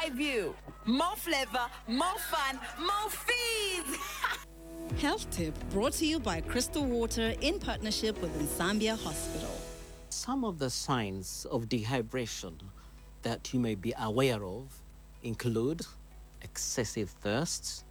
Skyview. More flavor, more fun, more fees. Health Tip brought to you by Crystal Water in partnership with Nsambia Hospital. Some of the signs of dehydration that you may be aware of include excessive thirst,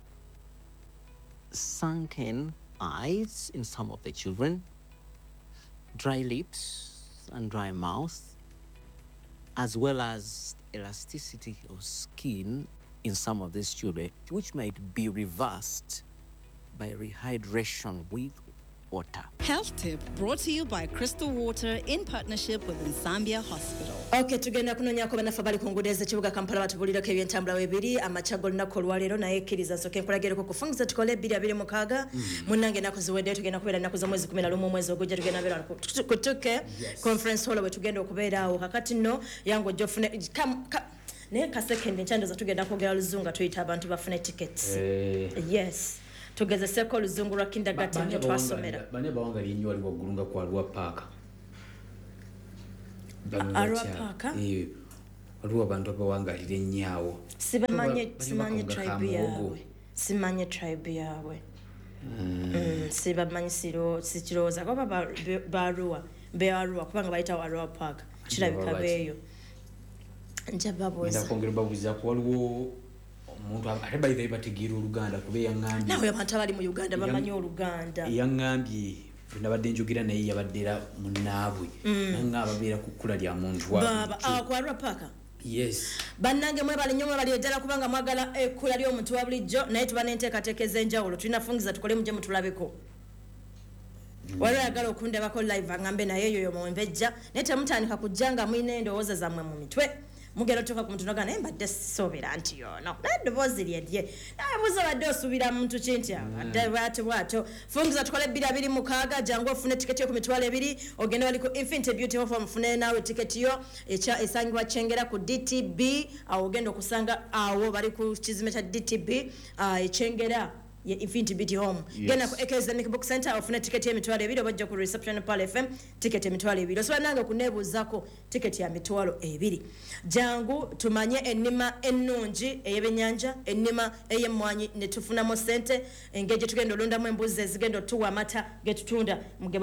sunken eyes in some of the children, dry lips and dry mouth, as well as elasticity of skin in some of these children, which might be reversed by rehydration with water. Health Tip brought to you by Crystal Water in partnership with Nsambia Hospital. Okay, tugenda kunonyako banafa bali kungudeza kibuga Kampala batubulirako ebyentambula webiri amachago lunaku olwaleero naye ekkiriza nsooke nkulagereko kufungiza tukole 226 munnange ennaku ziweddeyo tugenda kubeera ennaku za mwezi 11 omwezi ogujja tugenda beera ku Tuke conference hall we tugenda okubeera awo kakati nno yangu ojja ofune naye kasekende nkyandoza tugenda kwogera luzunga tuyita abantu bafune tickets yes tugezeseko oluzungu lwa kindergarten nyo twasomera bane bawanga linyo wali waggulunga kwa Arua Park Arua Park waliwo abantu abawangalira ennyawo simanye tribe yawe simanye tribe yawe sibamanyi sikirowooza kuba Arua kubanga bayitawo Arua Park kirabika beeyo njababuuza kwongera babuuza ku waliwo omuntu ate bayitayo bategeera Oluganda kuba yaŋŋambye nawe abantu abali mu Uganda bamanyi Oluganda yaŋŋambye nabadde njogera naye yabaddera munnaabwe nanga ababeera ku kkula lya muntu ku Arua Park yes bannange mwebale nnyo mwebali eddala kubanga mwagala ekkula ly'omuntu wa bulijjo naye tuba n'enteekateeka ez'enjawulo tulina fungiza tukole mujje mutulabeko waliwo ayagala okundabako live aŋŋambe naye eyo yomwembejja naye temutandika kujja nga mwina endowooza zammwe mu mitwe mugero tuka ku muntu noga naye mbadde sisoobera nti yono eddoboozi lyerye naye buuza badde osuubira muntu kinti adde bwatyo fungiza tukole 226 jangu ofune tiketi yo ku mitwalo 2 ogende wali ku Infinity Beauty Hall mufune naawe tiketi yo esangibwa Kyengera ku DTB awo ogenda okusanga awo bali ku kizime kya DTB Kyengera ye Infinity Beauty Home gena ku Academic Book Center ofune tiketi ya mitwalo 2 obajja ku reception Pal FM tiketi ya mitwalo 2 osobola nange kuneebuuzako tiketi ya mitwalo 2 jangu tumanye ennima ennungi ey'ebyennyanja ennima ey'emmwanyi ne tufunamu sente engeri tugenda olundamu embuzi ezigenda otuwa amata getutunda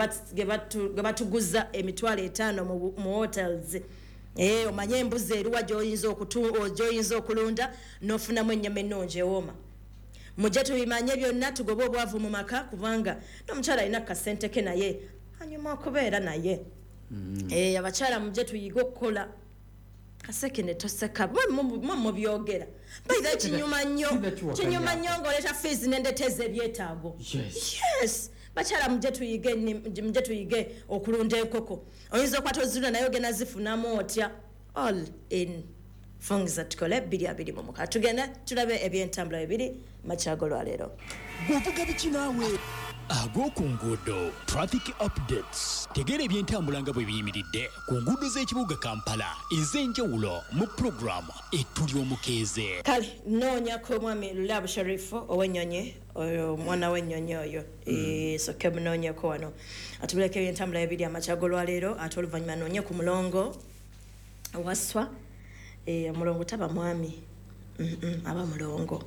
ge batuguza emitwalo 5 mu hotels omanye embuzi eruwa gy'oyinza okulunda n'ofunamu ennyama ennungi ewooma mujje tubimanye byonna tugobe obwavu mu maka kubanga n'omukyala alina kasente ke naye anyuma okubeera naye abakyala mujje tuyiga okukola kaseke ne toseka mu byogera bayita kinyuma nnyo ng'oleeta fees n'endeteza ebyetaago yes bakyala mujje tuyige okulunda enkoko oyinza okwata ozirunda naye ogenda zifunamu otya all in fungiza tukole 226 tugenda tulabe ebyentambula 2 machago lwaleero bw'ovuga biki naawe ag'oku nguudo traffic updates tegeera ebyentambula nga bwe biyimiridde ku nguudo z'ekibuga Kampala ez'enjawulo mu puroguramu ettuli omukeeze kale noonyako omwami Lulabu Sharifu ow'ennyonyi oyo omwana w'ennyonyi oyo soke munoonyeko wano atubuleko ebyentambula 2 amachago lwaleero ate oluvannyuma noonye ku mulongo waswa mulongo taba mwami aba mulongo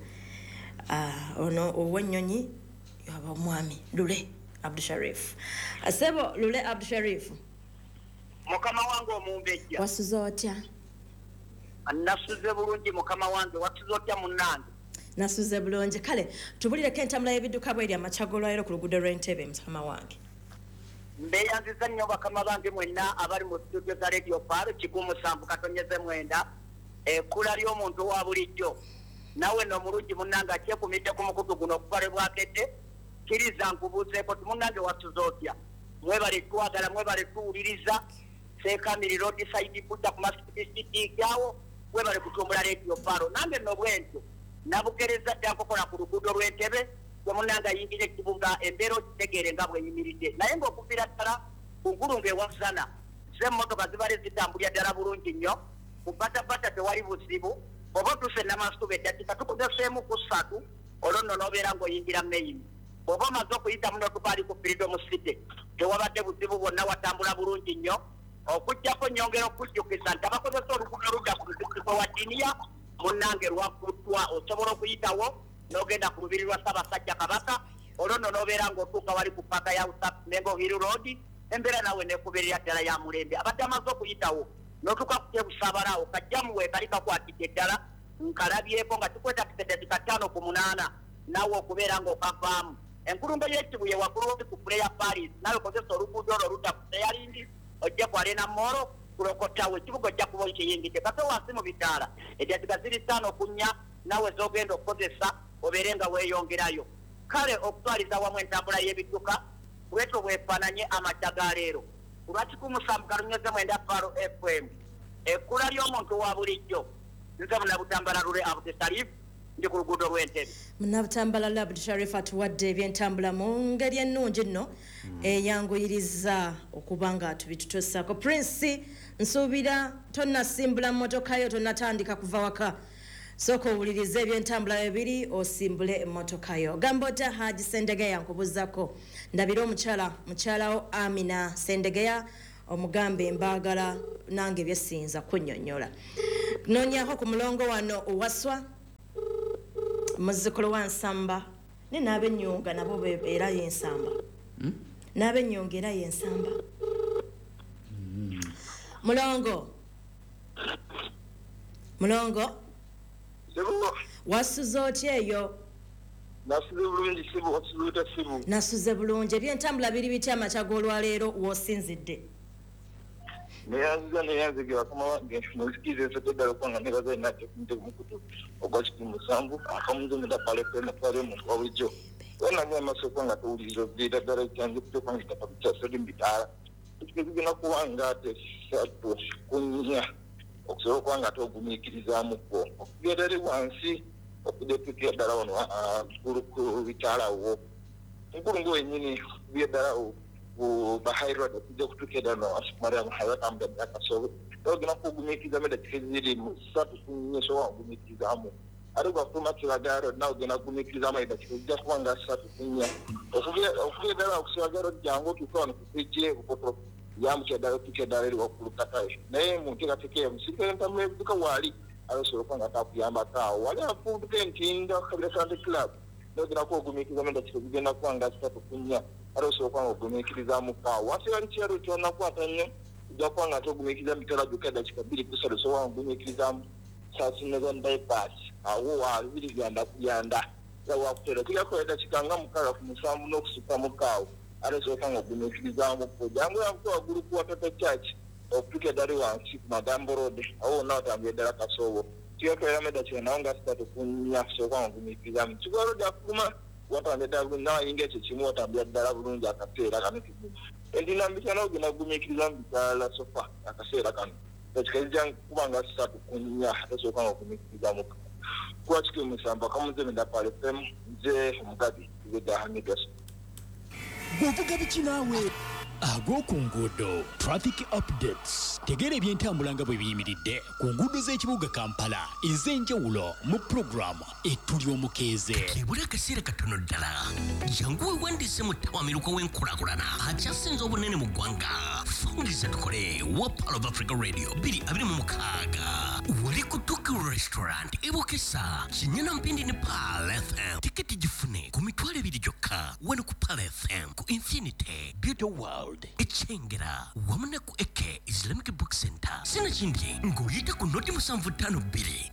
ono ow'ennyonyi aba mwami Lule Abdul Sharif asebo Lule Abdul Sharif mukama wange omumbejja wasuze otya nasuze bulungi mukama wange wasuze otya munnange nasuze bulungi kale tubulireko entambula y'ebidduka bw'eri amachago lwaleero ku luguudo lw'Entebbe mukama wange mbeyanziza nnyo bakama bange mwenna abali mu studio za Radio Pal 107.9 ekkula ly'omuntu wa bulijjo nawe n'omulungi munnange akyekumidde ku mukutu guno okukolebwakedde kiriza nkubuuzeeko munnange wasuze otya mwebale twagala mwebale tuwuliriza Sekamiri Road side kujja ku Masjid awo mwebale kutumbula Radio Pal nange nno bwentyo nabugereza dde nkokola ku luguudo lw'Entebbe gwe munnange ayingire ekibuga embeera okitegeere nga bweyimiridde naye ng'okuviira ddala ku nkulungu ewasana z'emmotoka zibale zitambulya ddala bulungi nnyo ku patapata tewali buzibu oba tuse namasuba eddakiika tukuzeseemu ku 3 olwo nno n'obeera ng'oyingira meyini oba omaze okuyitamu n'otukaali ku Freedom City tewabadde buzibu bwonna watambula bulungi nnyo okujjako nnyongera okujjukiza nti abakozesa oluguudo oludda ku luzikizo wa Diniya munnange lwakuttwa osobola okuyitawo n'ogenda ku lubiri lwa Ssaabasajja Kabaka olwo nno n'obeera ng'otuuka wali ku ppaka ya Mengo Hill Road embeera nawe neekubeerera ddala ya mulembe abadde amaze okuyitawo n'otuuka ku Busaabalawo kajjamu weekali kakwatidde ddala nkalabyeko nga tukwetakisedde ka 5 ku 8 naawe okubeera ng'okavaamu enkulumbe y'ekibuye waggulu ku Prayer Paris nawe kozesa oluguudo olwo oludda ku Seyalindi ojje ku Arena Mall kulokotawe ekibuga ojja kuba okiyingidde kate wansi mu bitaala eddaziga ziri 5 ku 4 nawe z'ogenda okukozesa obeere nga weeyongerayo kale okutwaliza wamu entambula y'ebidduka bwetyo bwefaananye amakya ga leero ku lwa 107.9 Faro FM ekkula ly'omuntu wa bulijjo nze Munabutambala Lule Abdusharif ndi ku luguudo lw'Entebbe. Munabutambala Lule Abdusharif atuwadde ebyentambula mu ngeri ennungi nno eyanguyiriza okuba nga tubitutuusako. Prince nsuubira tonnasimbula mmotoka yo tonnatandika kuva waka sooka owuliriza ebyentambula bibiri osimbule emmotoka yo. Gambota Haji Sendegeya nkubuzako ndabira mukyalawo Amina Sendegeya omugambe mbaagala nange byesinza kunnyonnyola. Noonyaako ku mulongo wano owaswa muzzukulu wa Nsamba ne n'abennyunga nabo beera y'ensamba n'abennyunga era y'ensamba. Mulongo wasuze otya eyo? Nasuze bulungi sibu wasuze sibu. Nasuze bulungi ebyentambula biri bitya amakya g'olwaleero w'osinzidde? neyanzigira kama ngenshumusikize setedala kwanga nebaza nate kunte mukutu ogwachiki musambu akamunzo mudapale kwena twale muntu wa bulijjo wena nyama sokwanga tuwulirizo bida dala cyange kutokwanga kitapakicya sodi mbitala tukizigina kuwanga te sato kunya okusobola kwanga togumikirizamu ko okugedere wansi okudepikira ddala wano ku bitalawo nkulungu wenyini byedalawo bahayirwa da kujja kutuukira no asumariya muhayirwa tambula byakasobe ogina kugumiikiriza meda kiziri musatu kunyeso wagumiikirizamu ari gwafuma kiragaro nawe ogenda kugumiikirizamu eda kizija kubanga asatu kunya okugira ddala okusibagaro jangu otuuka wano kukwijje bukoto yamukyadala otuuka eddala eri wakulukatayo naye munteekateeka musirikale entambula ebiduka waali abasobola kuba nga atakuyambako awo wali afunduka entinda kabira Sunday Club n'ogenda kugumiikiriza meda kizigenda kubanga asatu kunya aroso kwanga ogumikirizamu kawo wansi wali kyalo kyonakwata nnyo ojja kuba nga ate ogumikiriza mitala gyokka eddakiika 2 kusatu so wanga ogumikirizamu sasinezan bypass awo wabiri gyanda kuyanda wakutera kiyako eddakiika nga 6 ku 7 n'okusukkamu kaawo aroso kwanga ogumikirizamu ko jangu yakuta waggulu ku Watoto Church okutuuka eddali wansi ku Magambo Road awo wonna watambula eddala Kasobo kiyokereramu eddakiika nawo nga 3 ku 4 so kwanga ogumikirizamu Kigwa Road akuguma watambula ddala nawayinga ekyo kimu watambula ddala bulungi akaseera kano kimu endinambisa nawo genda kugumiikiriza mu bitala sofa akaseera kano ekikazija kuba nga 3 ku 4 tasooka nga okugumiikirizamu kuba kikiri musanvu akamuze Mendapale FM nze omugabi Ibeda Hamidaso bw'ovuga biki naawe ag'oku nguudo traffic updates tegeera ebyentambula nga bwe biyimiridde ku nguudo z'ekibuga Kampala ez'enjawulo mu puroguramu ettuli omukeeze ebula akaseera katono ddala jangu weewandise mu ttawamiruka w'enkulaakulana akyasinze obunene mu ggwanga fungiriza tukole wa Pearl of Africa Radio 226 wali ku Tokyo Restaurant ebokesa kinyana mpindi ne Pearl FM tiketi gifune ku mitwalo 2 gyokka wano ku Pearl FM ku Infinity Beauty World echengera wamune ku Eke Islamic Book Center sina kindi ng'oyita ku noti 752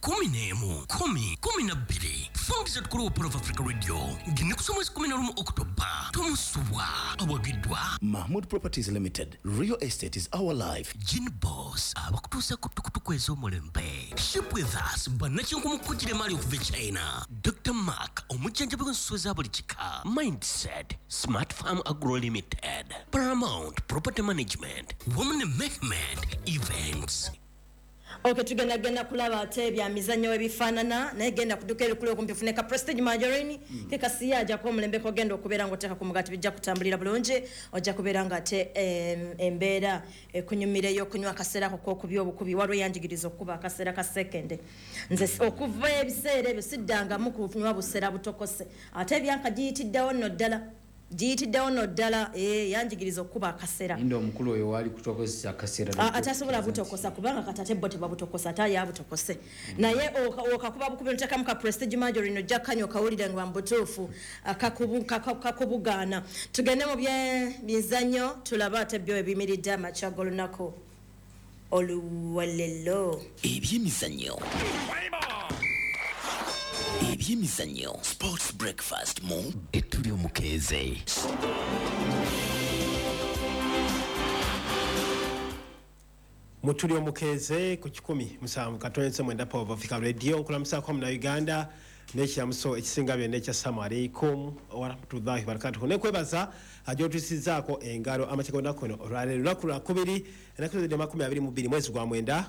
10 fungiriza tukole wa Pearl of Africa Radio ngine kusoma mwezi 11 Oktoba tomusuwa awagidwa Mahmoud Properties Limited. Real estate is our life. Gin Boss abakutuusa ku tukutuku ez'omulembe. Ship with us bannakinku mukujjira emali okuva e China. Dr. Mark omujjanjabi w'ensusu eza buli kika. Mindset Smart Farm Agro Limited. Paramount Property Management. Women Mehmet Events. Okay, tugenda kulaba ate ebyamizannyo ebifaanana naye genda kuduka erikulu okumpi funeka Prestige Margarine kekasiya ajja ko omulembe kogenda okubeera ng'oteeka ku mugati bijja kutambulira bulungi ojja kubeera nga ate embeera ekunyumireyo okunywa akaseera kokubya obukubi waliwo yanjigiriza okuba akaseera ka sekende nze okuva ebiseera ebyo siddangamu kunywa buseera butokose ate ebyanka giyitiddewo nno ddala giyitiddewo no ddala yanjigiriza okuba akasera ndo omukulu oyo wali kutokozesa akasera atasobola butokosa kubanga katate bo tebabutokosa ate yabutokose naye okakuba bukubi notekamu ka prestige major no jakkanyo kawulire nga mbutuufu kakubugaana tugende mu byemizannyo tulaba ate byo ebimiridde amakyago olunaku oluwalelo ebyemizannyo sports breakfast mu etuli omukeeze mutuli omukeze ku 107.9 Power Africa Radio nkulamusako mu Uganda n'ekiramuso ekisinga byonna ekya Assalamu alaikum wa rahmatullahi wa barakatuh nekwebaza ajotusizaako engalo amategonda kono olwaleero lunaku lwakubiri ennaku zidde 22 mwezi gwa mwenda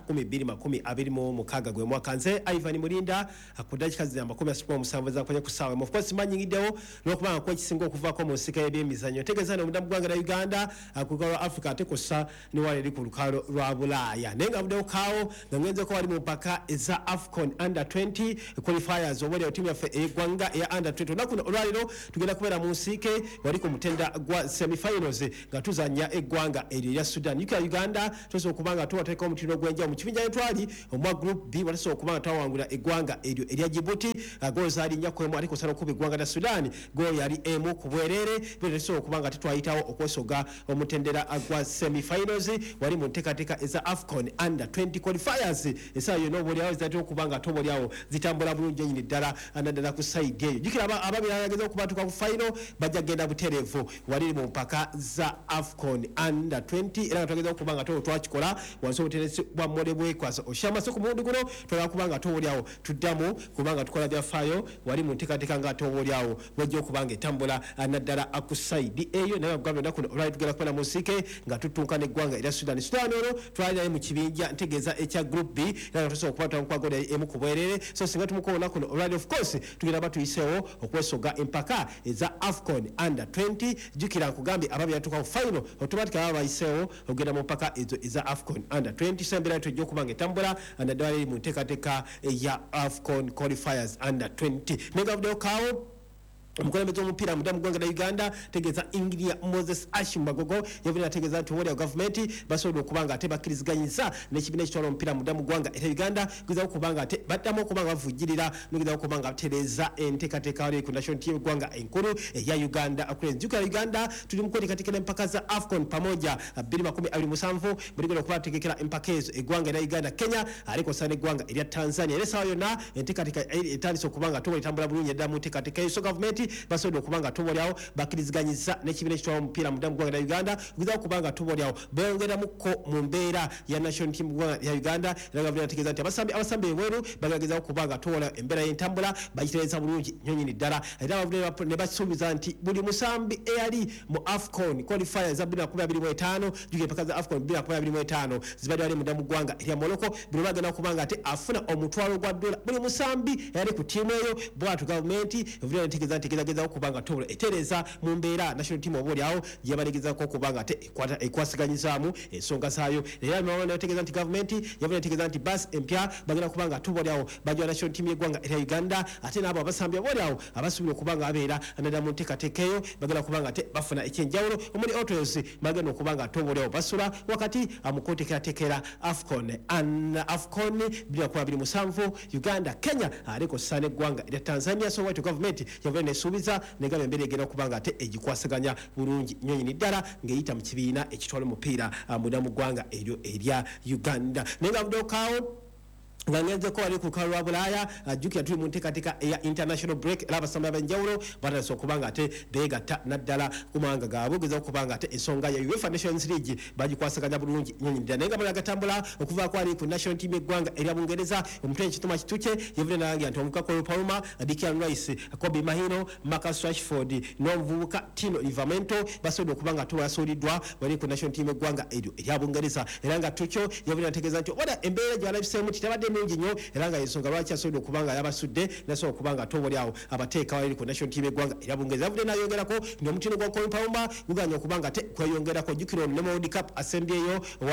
2026 gwe mwaka nze Ivan Mulinda akudakika zidde 37 zakwenya kusaawa of course manyingiddewo n'okubanga ko ekisinga okuvaako mu nsika y'ebyemizannyo tegeeza n'omudamu gwanga la Uganda akugalo Africa ate kosa ne wali eri ku lukalo lwa Bulaaya naye nga buddewo kaawo nga ngenzeko wali mu mpaka eza AFCON under 20 qualifiers obwere timu yaffe egwanga ya under 20 olunaku olwaleero tugenda kubeera mu nsiike wali ku mutenda gwa semifinals nga tuzanya eggwanga eryo erya Sudan yuka Uganda tusobola okubanga tuwateeka omutindo gw'enjawulo mu kibinja etwali omwa group B watasobola okubanga twawangula eggwanga eryo erya Djibouti goozi ali nnya kwemu ariko sana okuba eggwanga lya Sudan goo yali emu ku bwerere bwe tusobola okubanga tetwayitawo okwesoga omutendera gwa semifinals wali mu nteekateeka eza AFCON under 20 qualifiers essaawa yonna oboolyawo zitandika okubanga toboolyawo zitambula bulungi ennyini ddala naddala ku side eyo jukira ababiri ayageza okubatuka ku final bajja genda butereevu wali mu mpaka za AFCON under 20 era nga twageza okubanga twakikola wansi obuteresi bwa mmole bwekwasa oshamaso ku mulundi guno twagala kubanga toboolyawo tuddamu kubanga tukola byafaayo wali mu nteekateeka nga toboolyawo wajja okubanga etambula naddala ku side eyo naye gavumenti kuno olwali tugenda kubona mu nsiike nga tutunka n'eggwanga erya Sudan olwo twali naye mu kibinja ntegeeza ekya group B era nga tusobola okuba twankwagola emu ku bwerere so singa tumukoona kuno olwali of course tugenda batuyiseewo okwesoga empaka eza AFCON under 20 jukira nkugambye ababiri yatuuka ku final automatically aba bayiseewo okugenda mu mpaka ezo eza AFCON under 20 sembera tujja okubanga etambula naddala eri mu nteekateeka ya AFCON qualifiers under 20 negavuddewo kaawo omukulembeze w'omupiira mudamu gwanga la Uganda tegeeza Ingria Moses Ashim Bagogo yavudde ategeeza nti obwoli gavumenti basobola okubanga ate bakkiriziganyisa n'ekibiina ekitwala omupiira mudamu gwanga era Uganda gezaho okubanga ate baddamu okubanga bavujjirira n'ogezaho okubanga batereeza enteekateeka wali ku national team gwanga enkulu eya Uganda akulenjuka ya Uganda tuli mu kweteekateekera empaka za AFCON pamoja 2027 muligenda okuba tutegekera empaka ezo eggwanga erya Uganda Kenya aliko sana eggwanga erya Tanzania era essaawa yonna enteekateeka etandise okubanga tobola etambula bulungi eddala mu nteekateeka eyo so gavumenti basobola okubanga tubolyawo bakkiriziganyisa n'ekibiina ekitwala omupiira mudamu gwanga la Uganda gezaho okubanga tubolyawo bongeramuko mu mbeera ya national team gwanga ya Uganda era gavumenti ategeeza nti abasambi ebweru bagezaho okubanga tubola embeera y'entambula bagitereeza bulungi nnyonyini ddala era ne basuubiza nti buli musambi eyali mu AFCON qualifiers za 2025 juga empaka za AFCON 2025 zibadde wali mudamu gwanga erya Morocco bino bagenda okubanga ate afuna omutwalo gwa dola buli musambi eyali ku ttiimu eyo bwatu gavumenti evudde netegeeza nti gezaho okubanga tobola etereza mu mbeera national team oboolyawo gye balegezako okubanga ate ekwasiganyizaamu ensonga zaayo era nategeeza nti gavumenti yavudde netegeeza nti basi empya bagenda kubanga tubolyawo bajja national team y'eggwanga erya Uganda ate n'abo abasambi oboolyawo abasuubira okubanga abeera naddala mu nteekateeka eyo bagenda kubanga ate bafuna ekyenjawulo omuli autos bagenda okubanga tobolyawo basula wakati mu kweteekerateekera AFCON 2027 Uganda Kenya aliko sana eggwanga erya Tanzania so waitu gavumenti yavudde nesuubiza negaba embeera egenda okubanga ate egikwasaganya bulungi nnyonyini ddala ng'eyita mu kibiina ekitwala omupiira mudamu ggwanga eryo erya Uganda naye nga buddewo kaawo nga ngenzeko wali ku lukalo lwa Bulaaya jjukira tuli mu nteekateeka eya international break era abasambi ab'enjawulo batandise okubanga ate beegatta naddala ku mawanga gaabwe gezaho okubanga ate ensonga ya UEFA Nations League bagikwasaganya bulungi nnyonyini ddala naye nga bali agatambula okuvaako wali ku national team y'eggwanga erya Bungereza omutwe ekituma kituke yavudde n'alangira nti omuvubuka Cole Palmer, Declan Rice, Kobe Mahino, Marcus Rashford n'omuvubuka Tino Livramento basobodde okubanga ate basuuliddwa wali ku national team y'eggwanga eryo erya Bungereza era nga tukyo yavudde n'ategeeza nti oda embeera gye balabiseemu ti tabadde nungi nnyo era nga ensonga lwaki asobodde okubanga yabasudde nasobola okubanga atobole awo abateeka wali ku national team eggwanga era Bungereza avudde n'ayongerako ng'omutindo gwa Colin Palmer guganya okubanga ate kweyongerako jjukira ono ne World Cup assembly eyo owa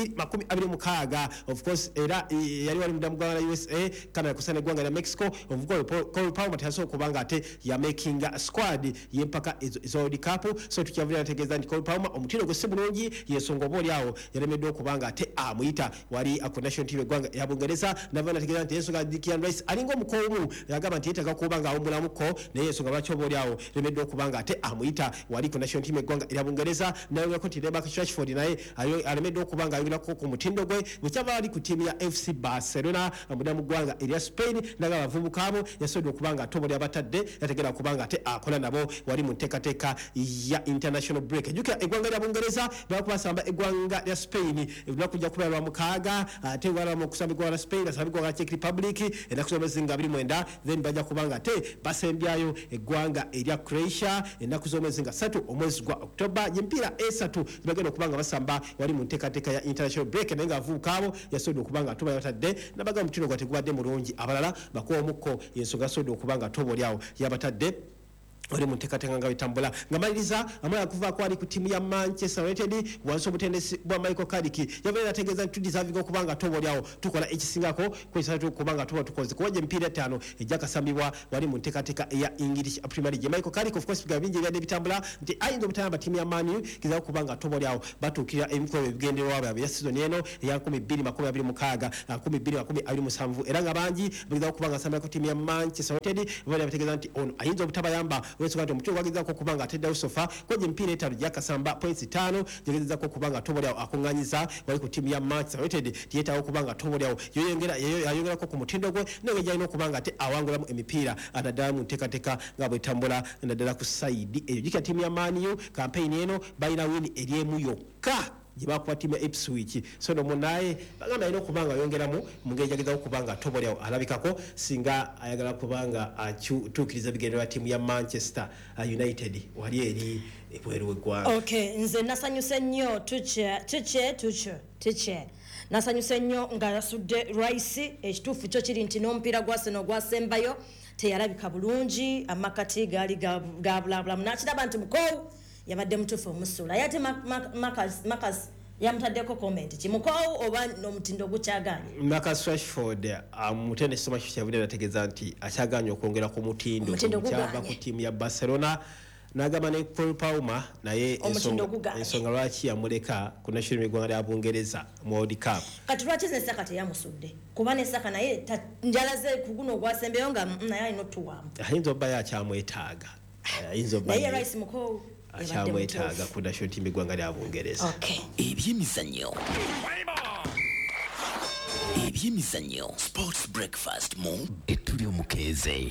2026 of course era yali wali mudda mu ggwanga la USA Canada kusana eggwanga lya Mexico of course Colin Palmer tasobola okubanga ate ya making squad y'empaka ezo World Cup so tukyavudde nategeeza nti Colin Palmer omutindo gwe si bulungi yensonga oba oli awo yalemeddwa okubanga ate amuyita wali ku national team eggwanga ya Bungereza nava nategeeza nti ensonga Declan Rice alinga omukoomu yagamba nti yeetaaga kubanga awummulamuko naye ensonga lwaki oba oli awo lemeddwa okubanga ate amuyita wali ku national team eggwanga erya Bungereza nayongerako nti Rebecca Rashford naye alemeddwa okubanga ayongerako ku mutindo gwe bwekyava wali ku tiimu ya FC Barcelona mudda mu ggwanga erya Spain naga abavubuka abo yasobodde okubanga atobole abatadde yategeera kubanga ate akola nabo wali mu nteekateeka ya international break ejjukira eggwanga lya Bungereza bakubasamba eggwanga lya Spain lunaku kujja kubeera lwa mukaaga ate walamu okusamba eggwanga lya Spain gasamba eggwanga lya Czech Republic ennaku z'omwezi nga 29 then bajja kubanga ate basembyayo eggwanga erya Croatia ennaku z'omwezi nga 3 omwezi gwa October gy'empiira esatu bagenda okubanga basamba wali mu nteekateeka ya international break naye nga avubuka abo yasobodde okubanga atoba yabatadde nabaga mutino gwa tegubadde mulungi abalala bakuwa omukko yensonga asobodde okubanga atoba oli awo yabatadde oli muteekateeka nga bitambula nga maliriza amala kuvaako ali ku tiimu ya Manchester United wansi obutendesi bwa Michael Carrick yabeera ategeeza nti tudeservinga okubanga toba oli awo tukola ekisingako kwesatu okubanga tuba tukoze kuba gye emipiira 5 ejja kasambibwa wali mu nteekateeka eya English Premier League Michael Carrick of course biga bingi byadde bitambula nti ayinza obutayamba tiimu ya Man U kiza okubanga toba oli awo batuukirira emikolo ebigendererwa byabwe ya sizoni eno eya 2026 2027 era nga bangi bagezaako okubanga asambirako tiimu ya Manchester United baali bategeeza nti ono ayinza obutabayamba wensonga nti omutwe gwagezako okubanga ateddawo sofa kwa gye emipiira 5 gyakasamba points 5 gyagezezako okubanga toboli awo akunganyiza wali ku tiimu ya Manchester United tiyetaawo okubanga toboli awo yayongerako ku mutindo gwe naye gyalina okubanga ate awangulamu emipiira naddala mu nteekateeka nga bwetambula naddala ku sayidi eyo jjukira tiimu ya Man U kampeyini eno balina wini eri emu yokka gye bakuba tiimu ya Ipswich so no munaye bagamba alina okubanga ayongeramu mu ngeri gyagezako okubanga atoboli awo alabikako singa ayagala kubanga atuukiriza ebigendererwa tiimu ya Manchester United wali eri ebweru w'eggwanga. Okay, nze nasanyuse nnyo tuche nasanyuse nnyo nga yasudde Rice ekituufu kyo kiri nti n'omupiira gwa Arsenal gwasembayo teyalabika bulungi amakati gaali gabulabulamu nakiraba nti mukowu yabadde mutuufu omusuula ate Marcus yamutaddeko comment kimukowu oba n'omutindo gukyaganye. Marcus Rashford mutende soma kyavudde nategeeza nti akyaganye okwongera ku mutindo kyava ku tiimu ya Barcelona n'agamba ne Cole Palmer naye ensonga lwaki yamuleka ku national eggwanga lya Bungereza mu World Cup. Kati lwaki Saka teyamusudde kuba ne Saka naye njalaze ku guno ogwasembeyo nga naye alina otuwamu ayinza obba yakyamwetaaga naye Rice mukowu akyamwetaaga ku national team eggwanga lya Bungereza. ebyemizannyo sports breakfast mu etuli omukeeze.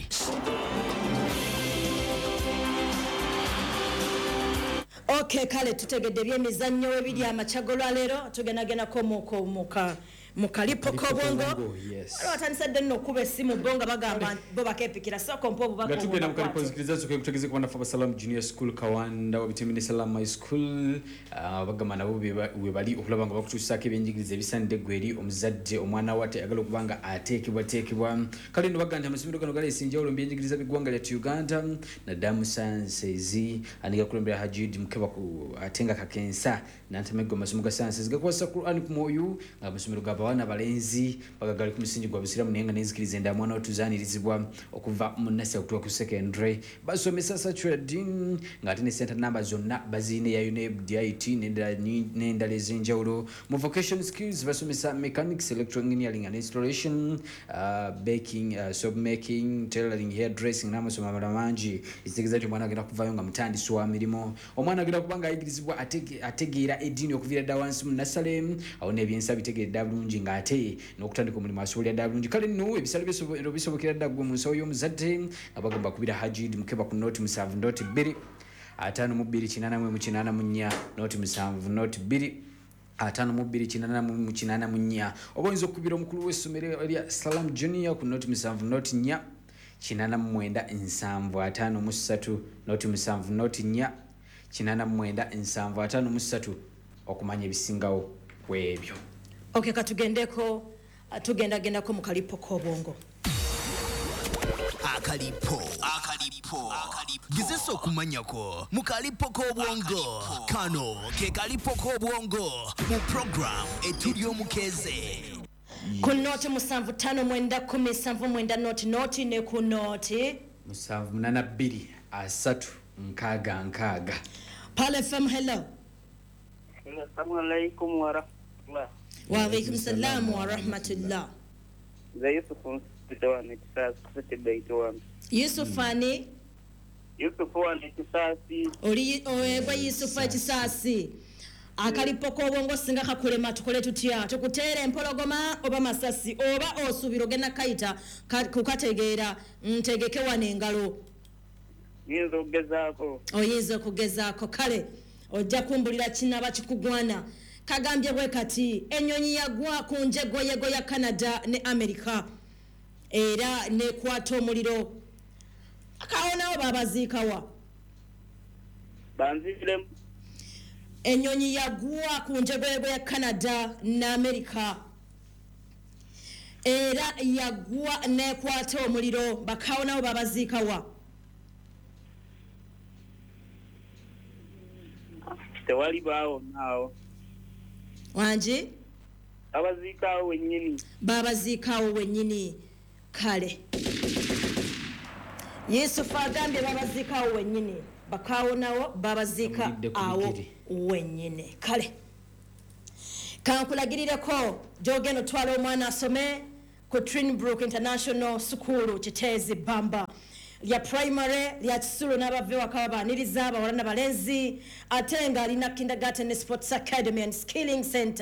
Okay, kale tutegedde ebyemizannyo webiri amakyago lwa leero tugenagenako mukalipo kobongo watandise nno okuba essimu bonga bagamba bo bakepikira soko mpo obubaka gatugenda mukalipo zikiriza soke kutegeze kubana fa Salam Junior School Kawanda wabitemine Salam High School bagamba nabo we bali okulaba nga bakutusaka ebyenjigiriza ebisande gweri omuzadde omwana wate agalo kubanga atekibwa kale no baganda amasomero gano gale sinjawulo mbyenjigiriza bigwanga lya Uganda na Damu Sciences aniga kulembera Hajid mukeba ku atenga kakensa nantamego masomo ga sciences gakwasa Qur'an ku moyo amasomero gaba wana balenzi bagagali ku musingi gwa bisiramu nenga nezikiriza enda mwana otuzanirizibwa okuva mu nasi okutuwa ku secondary basomesa trading ngati ne center number zonna bazine ya UNEB DIT nenda lezinjawulo mu vocational skills basomesa mechanics electrical engineering and installation baking soap making tailoring hairdressing namasoma malamanji izigiza nti mwana agenda kuvayo nga mutandisi wa mirimo omwana agenda kubanga ayigirizibwa ategeera edini okuvira dawansi mu nasalem awone ebyensa bitegeera bulungi ngate n'okutandika omulimu asobolera bulungi kale nno ebisale bisobokera ddagwa mu nsawo y'omuzadde abagamba kubira Hajid mukeba ku noti 7.2 5288 noti 7.2 5288 oboyinza okubira omukulu w'essomero erya Salam Junior ku noti 7.4 8973 noti 7.4 8973 okumanya ebisingawo kwebyo. Okay, katugendeko tugenda ko mu kalipo k'obwongo. Akalipo gezesa okumanyako mu kalipo k'obwongo kano ke kalipo k'obwongo mu program etuli omukeze ku noti 75 noti ne ku noti 782 Pale FM. Hello. Assalamu alaikum wa rahmatullah. Wa alaikum salam wa rahmatullah. Yusufani oli oeba Yusufa kisasi akalipo k'obwongo singa kakulema tukole tutya tukuteere empologoma oba masasi oba osubiro gena kaita kukategeera ntegeke wane engalo oyinza okugezaako kale ojja kumbulira kinaba kikugwana kagambye bwe kati ennyonyi yagwa ku njegoyego ya Canada ne America era nekwata omuliro akawonawo babaziikawa banziremu ennyonyi yagwa ku njegoyego ya Canada ne America era yagwa nekwata omuliro bakawonawo babaziikawa tewali baawo naawo wanji babaziikaawo wennyini kale Yusufu agambye babaziikaawo wennyini bakawonawo babaziika awo wennyini kale kankulagirireko gyogenda otwala omwana asome ku Trinbrook International School Kiteezi Bamba lya primary lya Kisulu n'abave wakaba baaniriza abawala n'abalenzi ate nga alina kindergarten sports academy and skilling center